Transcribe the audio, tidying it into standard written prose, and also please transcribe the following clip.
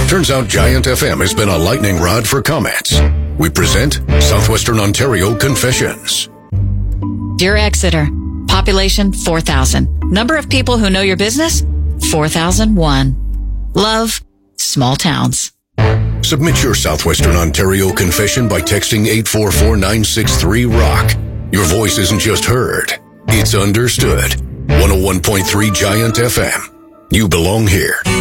Turns out Giant FM has been a lightning rod for comments. We present Southwestern Ontario Confessions. Dear Exeter, population 4,000. Number of people who know your business? 4,001. Love, small towns. Submit your Southwestern Ontario confession by texting 844-963-ROCK. Your voice isn't just heard, it's understood. 101.3 Giant FM. You belong here.